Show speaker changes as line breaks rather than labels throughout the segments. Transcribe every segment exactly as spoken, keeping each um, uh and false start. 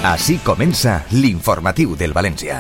Així comença l'informatiu del València.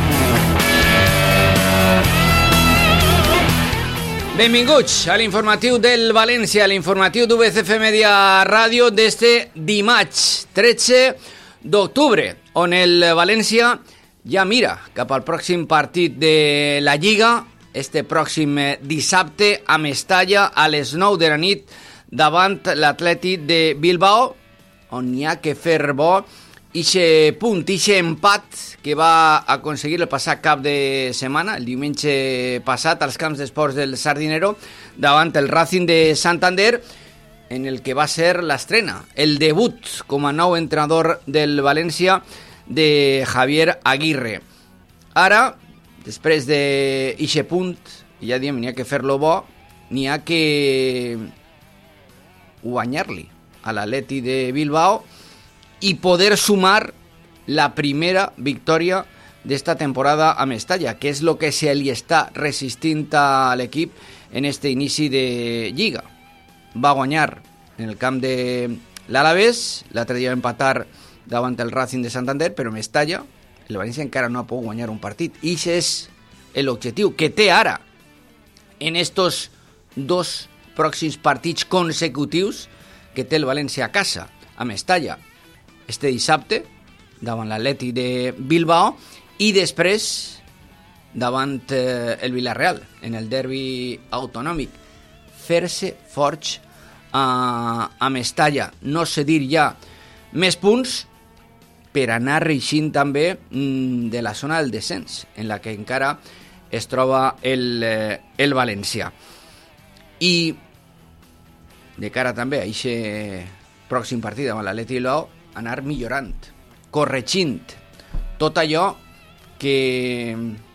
Benvinguts a l'informatiu del València, l'informatiu d'U B C F Media Ràdio d'este dimarts tretze d'octubre, on el València ja mira cap al pròxim partit de la Lliga, este pròxim dissabte a Mestalla a les nou de la nit davant l'Atlètic de Bilbao, on hi ha que fer bo ixe punt, ixe empat que va aconseguir el passat cap de setmana, el diumenge passat, als camps d'esports del Sardinero, davant el Racing de Santander, en el que va ser l'estrena, el debut com a nou entrenador del València de Javier Aguirre. Ara, després d'ixe punt, ja diem, n'hi ha que fer-lo bo, n'hi ha que guanyar-li a l'Atlètic de Bilbao i poder sumar la primera victòria d'esta temporada a Mestalla, que és el que se li està resistint a l'equip en este inici de Lliga. Va guanyar en el camp de l'Alavés, l'altre dia va empatar davant el Racing de Santander, però Mestalla, el València encara no ha pogut guanyar un partit. I aquest és l'objectiu que té ara en estos dos pròxims partits consecutius que té el València a casa, a Mestalla, este dissabte, davant l'Atlètic de Bilbao, i després davant eh, el Villarreal, en el derbi autonòmic. Fer-se forts a, a Mestalla, no cedir ja més punts per anar reixint també mm, de la zona del descens, en la que encara es troba el, eh, el València. I de cara també a aquest pròxim partit davant l'Atlètic de Bilbao, anar millorant, corregint tot allò que,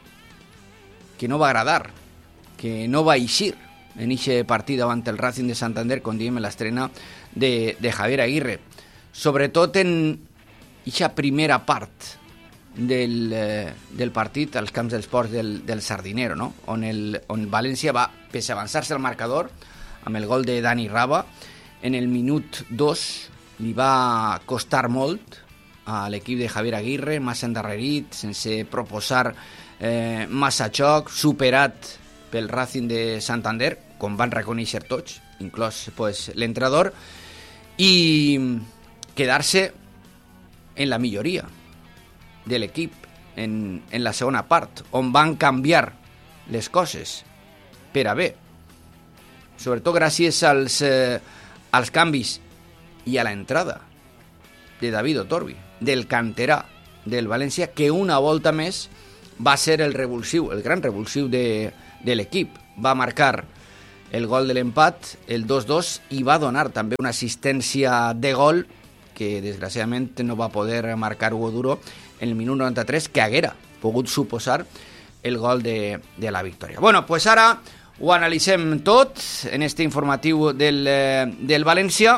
que no va agradar, que no va eixir en aquest partit davant el Racing de Santander, com diem en l'estrena de, de Javier Aguirre. Sobretot en aquesta primera part del, del partit als camps d'esports del, del Sardinero, no? on, el, on València va, pese a avançar-se al marcador, amb el gol de Dani Raba, en el minut dos li va costar molt a l'equip de Javier Aguirre, massa endarrerit, sense proposar eh, massa xoc, superat pel Racing de Santander, com van reconèixer tots, inclòs pues, l'entrenador, i quedar-se en la milloria de l'equip en, en la segona part, on van canviar les coses per a bé, sobretot gràcies als, eh, als canvis i a la entrada de David Otorbi, del canterà del València, que una volta més va ser el revulsiu, el gran revulsiu de, de l'equip. Va marcar el gol de l'empat, el dos dos, i va donar també una assistència de gol que desgraciadament no va poder marcar Hugo Duro en el minut noranta-tres, que haguera pogut suposar el gol de, de la victòria. Bueno, pues ara ho analitzem tot en este informatiu del, del València,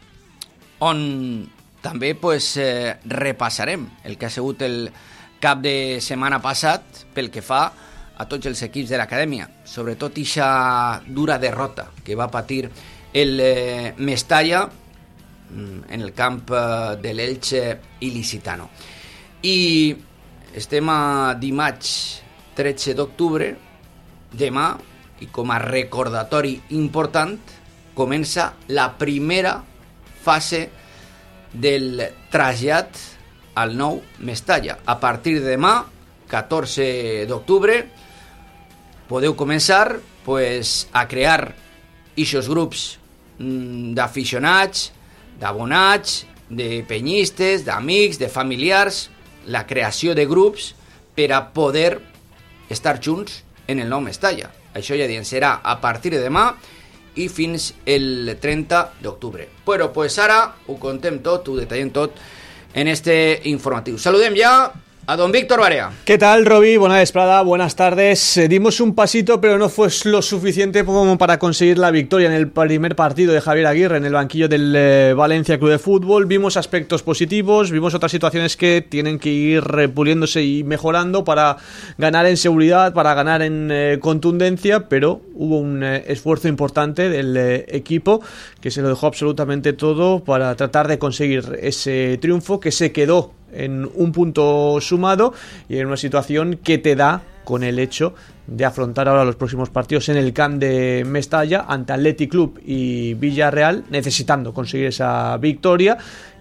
on també pues, eh, repassarem el que ha sigut el cap de setmana passat pel que fa a tots els equips de l'acadèmia, sobretot ixa dura derrota que va patir el eh, Mestalla en el camp eh, de l'Elche il·licitano. I estem a dimarts tretze d'octubre, demà, i com a recordatori important, comença la primera fase del trasllat al nou Mestalla. A partir de demà, catorze d'octubre, podeu començar pues, a crear ixos grups mmm, d'aficionats, d'abonats, de penyistes, d'amics, de familiars, la creació de grups per a poder estar junts en el nou Mestalla. Això ja diem, serà a partir de demà i fins el trenta d'octubre. Però pues ara ho contem tot, ho detallem tot en este informatiu. Saludem ja a don Víctor Barea.
¿Qué tal, Roby? Buena vesprada, buenas tardes. Eh, dimos un pasito, pero no fue lo suficiente como para conseguir la victoria en el primer partido de Javier Aguirre en el banquillo del eh, Valencia Club de Fútbol. Vimos aspectos positivos, vimos otras situaciones que tienen que ir puliéndose y mejorando para ganar en seguridad, para ganar en eh, contundencia, pero hubo un eh, esfuerzo importante del eh, equipo que se lo dejó absolutamente todo para tratar de conseguir ese triunfo que se quedó en un punto sumado y en una situación que te da con el hecho de afrontar ahora los próximos partidos en el Camp de Mestalla ante Athletic Club y Villarreal, necesitando conseguir esa victoria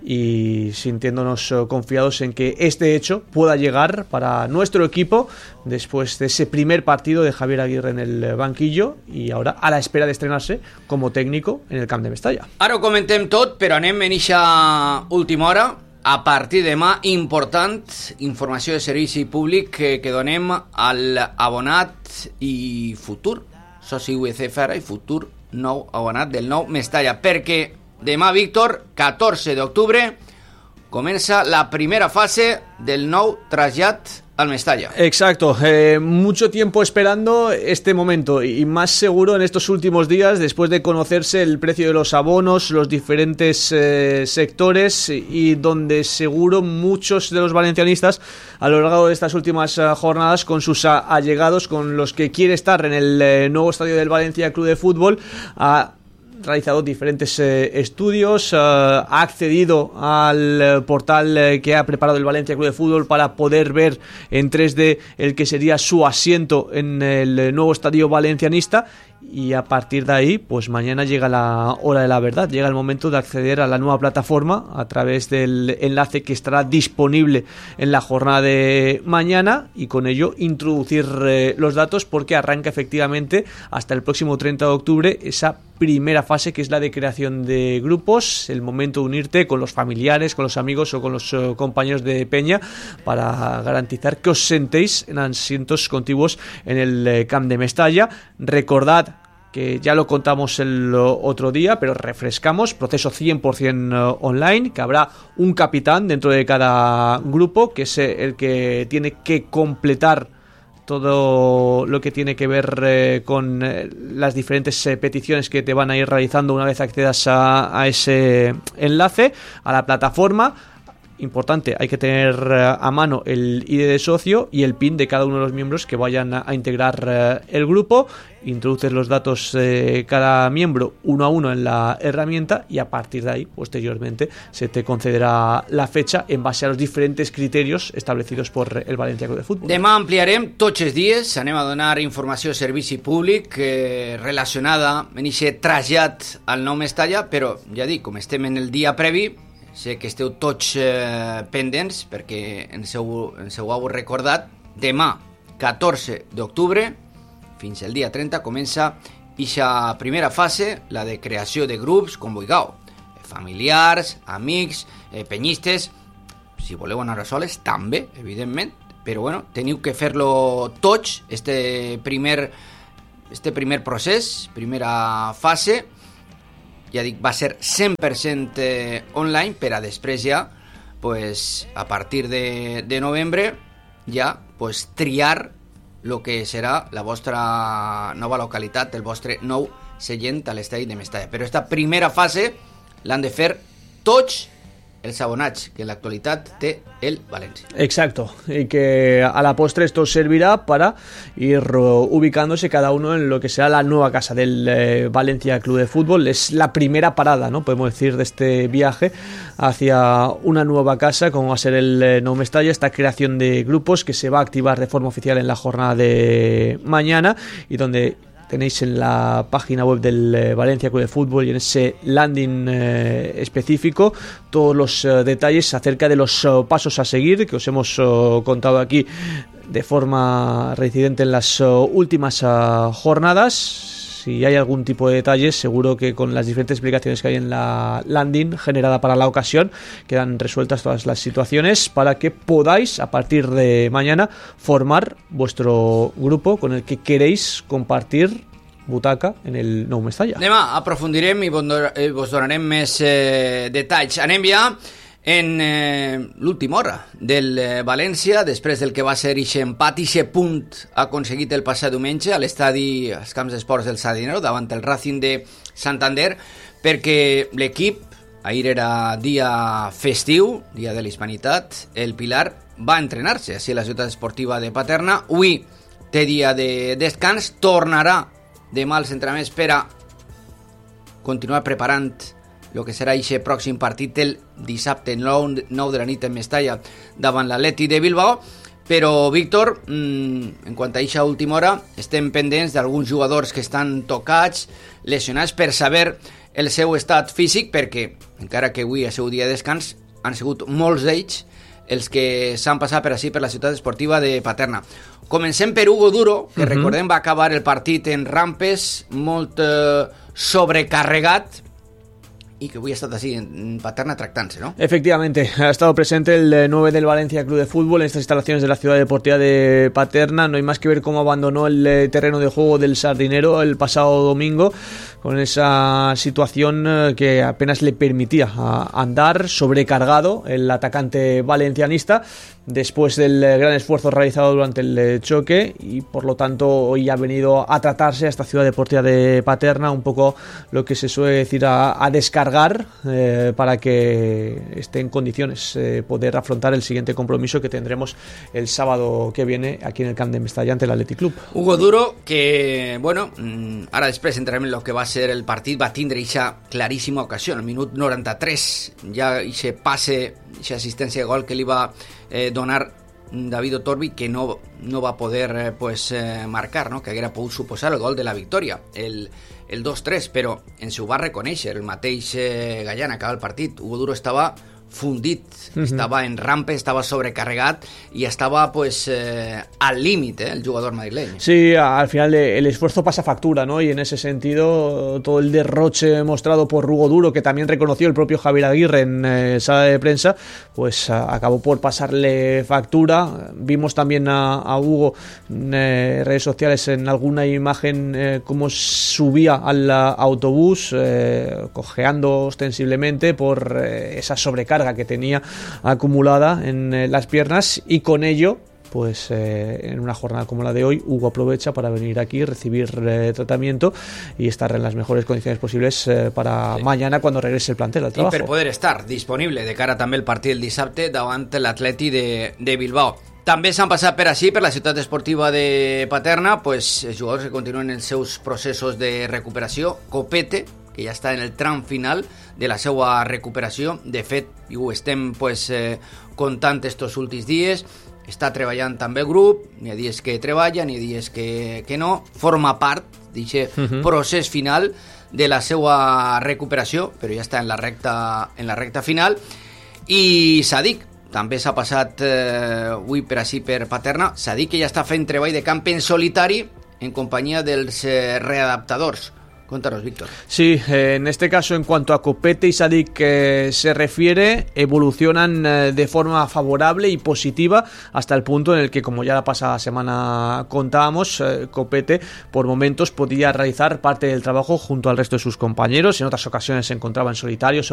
y sintiéndonos confiados en que este hecho pueda llegar para nuestro equipo después de ese primer partido de Javier Aguirre en el banquillo y ahora a la espera de estrenarse como técnico en el Camp de Mestalla.
Ara ho comentem tot, però anem en eixa última hora. A partir de demà, important, informació de servici públic que, que donem al abonat i futur soci U E C F ara i futur nou abonat del nou Mestalla, perquè demà, Víctor, catorze d'octubre, comença la primera fase del nou trasllat al Mestalla.
Exacto, eh, mucho tiempo esperando este momento y más seguro en estos últimos días después de conocerse el precio de los abonos, los diferentes eh, sectores y donde seguro muchos de los valencianistas a lo largo de estas últimas uh, jornadas con sus uh, allegados, con los que quiere estar en el eh, nuevo estadio del Valencia Club de Fútbol, a realizado diferentes eh, estudios, eh, ha accedido al eh, portal eh, que ha preparado el Valencia Club de Fútbol para poder ver en tres D el que sería su asiento en el eh, nuevo estadio valencianista y a partir de ahí, pues mañana llega la hora de la verdad, llega el momento de acceder a la nueva plataforma a través del enlace que estará disponible en la jornada de mañana y con ello introducir eh, los datos porque arranca efectivamente hasta el próximo treinta de octubre esa primera fase que es la de creación de grupos, el momento de unirte con los familiares, con los amigos o con los uh, compañeros de peña para garantizar que os sentéis en asientos contiguos en el eh, Camp de Mestalla. Recordad que ya lo contamos el otro día, pero refrescamos, proceso cien por ciento online, que habrá un capitán dentro de cada grupo, que es el que tiene que completar todo lo que tiene que ver eh, con eh, las diferentes eh, peticiones que te van a ir realizando una vez accedas a, a ese enlace, a la plataforma. Importante, hay que tener uh, a mano el I D de socio y el PIN de cada uno de los miembros que vayan a, a integrar uh, el grupo. Introduces los datos de cada miembro uno a uno en la herramienta y a partir de ahí, posteriormente, se te concederá la fecha en base a los diferentes criterios establecidos por el Valencia Club de Fútbol.
Demà ampliarem tots els dies, anem a donar informació de servici públic eh, relacionada amb aquest trasllat al nou Mestalla, però ja dic, com estem en el dia previ, sé que esteu tots eh, pendents perquè ens heu, ens heu recordat. Demà, catorze d'octubre, fins al dia trenta, comença aquesta primera fase, la de creació de grups, com vulgueu, familiars, amics, eh, penyistes. Si voleu anar soles, també, evidentment, però bueno, teniu que fer-lo tots, este primer, este primer procés, primera fase. Ja dic, va ser cent per cent eh, online, per a després ja, pues, a partir de, de novembre, ja pues, triar el que serà la vostra nova localitat, el vostre nou seient a l'estadi de Mestalla. Però esta primera fase l'han de fer tots els abonats que en l'actualitat té el València.
Exacto, y que a la postre esto servirá para ir ubicándose cada uno en lo que será la nueva casa del eh, Valencia Club de Fútbol. Es la primera parada, ¿no? Podemos decir, de este viaje hacia una nueva casa, como va a ser el eh, Nou Mestalla, esta creación de grupos que se va a activar de forma oficial en la jornada de mañana y donde tenéis en la página web del eh, Valencia Club de Fútbol y en ese landing eh, específico todos los eh, detalles acerca de los eh, pasos a seguir que os hemos eh, contado aquí de forma reincidente en las eh, últimas eh, jornadas. Si hay algún tipo de detalles, seguro que con las diferentes explicaciones que hay en la landing generada para la ocasión quedan resueltas todas las situaciones para que podáis a partir de mañana formar vuestro grupo con el que queréis compartir butaca en el Nou Mestalla.
Demà aprofundirem i vos donarem més eh, detalls. Anem ja en eh, l'última hora del eh, València, després del que va ser ixe empat, ixe punt aconseguit el passat diumenge a l'estadi, als camps d'esports del Sardinero, davant el Racing de Santander, perquè l'equip, ahir era dia festiu, dia de l'Hispanitat, el Pilar va entrenar-se així a la ciutat esportiva de Paterna. Avui té dia de descans, tornarà demà als entrenaments per a continuar preparant el que serà aquest pròxim partit el dissabte nou de la nit en Mestalla davant l'Atleti de Bilbao. Però, Víctor, en quant a aquesta última hora, estem pendents d'alguns jugadors que estan tocats, lesionats, per saber el seu estat físic, perquè, encara que avui és el seu dia de descans, han sigut molts d'ells els que s'han passat per així per la ciutat esportiva de Paterna. Comencem per Hugo Duro, que uh-huh. recordem va acabar el partit en rampes, molt eh, sobrecarregat, y que hoy ha estado así en Paterna tractándose, ¿no?
Efectivamente, ha estado presente el nueve del Valencia Club de Fútbol en estas instalaciones de la ciudad deportiva de Paterna. No hay más que ver cómo abandonó el terreno de juego del Sardinero el pasado domingo, con esa situación que apenas le permitía andar, sobrecargado el atacante valencianista después del gran esfuerzo realizado durante el choque, y por lo tanto hoy ha venido a tratarse a esta ciudad deportiva de Paterna, un poco lo que se suele decir a, a descargar eh, para que esté en condiciones de eh, poder afrontar el siguiente compromiso que tendremos el sábado que viene aquí en el Camp de Mestalla ante el Athletic Club.
Hugo Duro, que bueno, ara després entrarem en lo que va ser el partit, va tindre aquesta claríssima ocasió, al minut noranta-tres, ja aquest passe, aquesta assistència de gol que li va eh, donar David Otorbi, que no, no va poder eh, pues, eh, marcar, no? Que haguera pogut suposar el gol de la victòria, el, el dos tres, però en s'ho va reconèixer el mateix eh, Gallán, acaba el partit. Hugo Duro estava fundit, uh-huh. estaba en rampe, estaba sobrecarregat y estaba pues eh, al límite eh, el jugador madrileño.
Sí, al final el esfuerzo pasa factura, ¿no? Y en ese sentido todo el derroche mostrado por Hugo Duro, que también reconoció el propio Javier Aguirre en eh, sala de prensa, pues a, acabó por pasarle factura. Vimos también a, a Hugo en eh, redes sociales en alguna imagen eh, cómo subía al autobús eh, cojeando ostensiblemente por eh, esa sobrecarga que tenía acumulada en eh, las piernas, y con ello pues eh, en una jornada como la de hoy Hugo aprovecha para venir aquí, recibir eh, tratamiento y estar en las mejores condiciones posibles eh, para sí. mañana cuando regrese el plantel al trabajo.
I per poder estar disponible de cara també el partit del dissabte davant l'Atleti de, de Bilbao. També s'han passat per així, per la ciutat esportiva de Paterna, pues, els jugadors que continuen els seus processos de recuperació. Copete, que ja està en el tram final de la seva recuperació. De fet, i ho estem pues, eh, contant estos últims dies, està treballant també el grup, n'hi ha dies que treballa, n'hi ha dies que, que no, forma part d'aquest uh-huh. procés final de la seva recuperació, però ja està en la recta, en la recta final. I Sadik també s'ha passat eh, avui per així per Paterna. Sadik, que ja està fent treball de camp en solitari en companyia dels eh, readaptadors. Cuéntanos, Víctor.
Sí, eh, en este caso, en cuanto a Copete y Sadik eh, se refiere, evolucionan eh, de forma favorable y positiva hasta el punto en el que, como ya la pasada semana contábamos, eh, Copete por momentos podía realizar parte del trabajo junto al resto de sus compañeros. En otras ocasiones se encontraba en solitario,